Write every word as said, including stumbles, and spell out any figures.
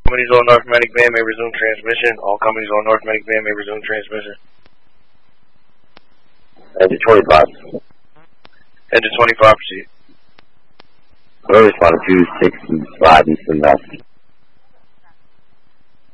companies on North Atlantic Band may resume transmission. All companies on North Atlantic Band may resume transmission. Engine twenty-five. Engine twenty-five, proceed. Early spot two six five Eastern West.